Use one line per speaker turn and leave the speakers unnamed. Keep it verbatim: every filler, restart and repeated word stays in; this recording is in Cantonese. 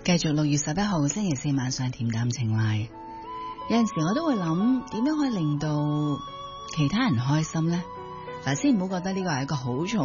繼續六月十一號星期四晚上恬淡情懷，有陣時我都會諗點樣可以令到其他人開心呢？嗱，先唔好覺得呢個係一個好重